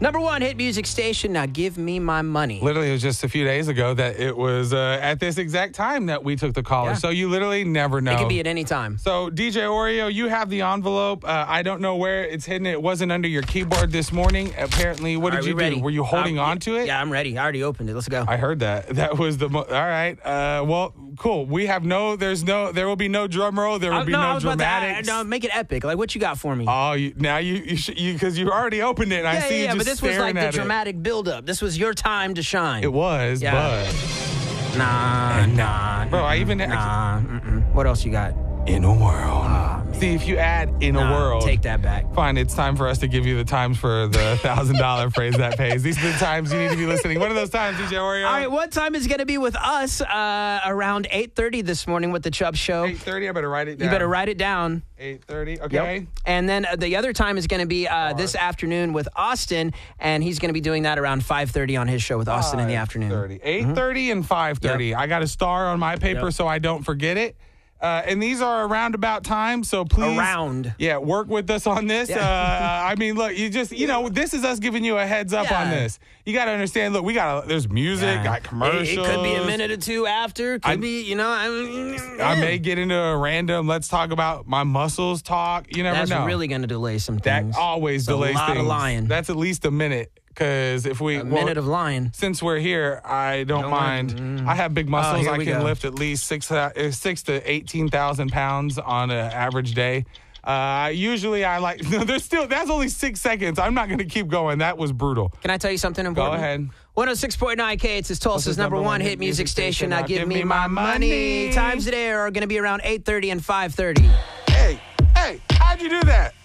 Number one hit music station. Now give me my money. Literally, it was just a few days ago that it was at this exact time that we took the caller. Yeah. So you literally never know. It can be at any time. So DJ Oreo, you have the envelope. I don't know where it's hidden. It wasn't under your keyboard this morning. Apparently, what did you do? Were you holding on to it? Yeah, I'm ready. I already opened it. Let's go. I heard that. That was the all right. Well, cool. We have there will be no drum roll. There will be no dramatics. No, make it epic. Like, what you got for me? Oh, now you because you already opened it. And I see you just but this was like the staring at it. dramatic build-up. This was your time to shine. It was, Yeah. but Nah. bro, I even What else you got? in a world. See, if you add in a world, Take that back. fine. It's time for us to give you the times for the $1,000 phrase that pays. These are the times you need to be listening. What are those times, DJ Oreo? All right, what time is going to be with us? Around 8:30 this morning with the Chubb Show. 8:30. I better write it down. You better write it down. 8:30. Okay. Yep. And then the other time is going to be this afternoon with Austin, and he's going to be doing that around 5:30 on his show with Austin in the afternoon. 8:30 and 5:30. Yep. I got a star on my paper so I don't forget it. And these are around about time, so please, work with us on this. Yeah. I mean, look, this is us giving you a heads up on this. You got to understand. Look, there's music, got commercials. It could be a minute or two after. Could be, I may get into a random. Let's talk about my muscles talk. You never know. That's really going to delay some things. That always It's delays a lot things. of lying. That's at least a minute. Because if a minute of lying. Since we're here, I don't mind. I have big muscles. I can lift at least 6 to 18,000 pounds on an average day. Usually I like, that's only 6 seconds. I'm not going to keep going. That was brutal. Can I tell you something important? Go ahead. 106.9 K, it's Tulsa's number one hit music station. Now give me my money. Times today are going to be around 8:30 and 5:30. Hey, how'd you do that?